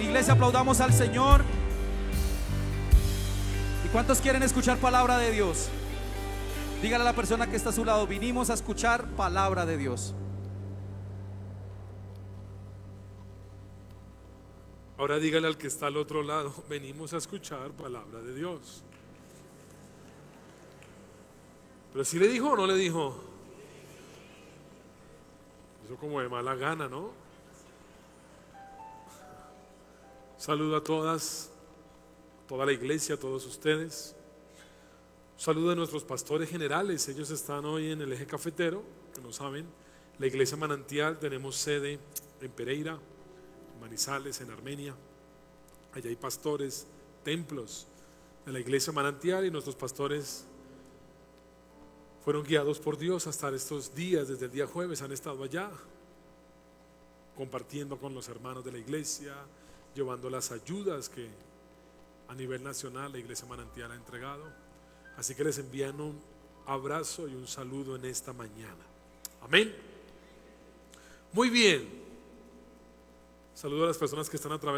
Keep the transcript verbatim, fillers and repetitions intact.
Iglesia, aplaudamos al Señor. ¿Y cuántos quieren escuchar palabra de Dios? Dígale a la persona que está a su lado: vinimos a escuchar palabra de Dios. Ahora dígale al que está al otro lado: venimos a escuchar palabra de Dios. Pero si le dijo o no le dijo. Eso como de mala gana, ¿no? Saludo a todas, toda la iglesia, a todos ustedes. Saludo a nuestros pastores generales. Ellos están hoy en el eje cafetero, que no saben. La iglesia Manantial, tenemos sede en Pereira, en Manizales, en Armenia. Allá hay pastores, templos de la iglesia Manantial, y nuestros pastores fueron guiados por Dios hasta estos días. Desde el día jueves han estado allá compartiendo con los hermanos de la iglesia, llevando las ayudas que a nivel nacional la iglesia Manantial ha entregado. Así que les envían un abrazo y un saludo en esta mañana. Amén. Muy bien. Saludo a las personas que están a través